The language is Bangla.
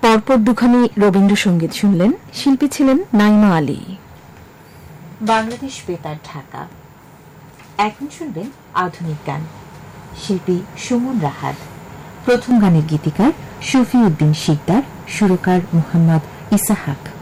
পরপর দুখানি রবীন্দ্রসঙ্গীত শুনলেন। শিল্পী ছিলেন নাইমা আলী। বাংলাদেশ বেতার, ঢাকা। এখন শুনবেন আধুনিক গান। শিল্পী সুমন রাহাত। প্রথম গানের গীতিকার শফিউদ্দিন শিকদার, সুরকার মোহাম্মদ ইসাহাক।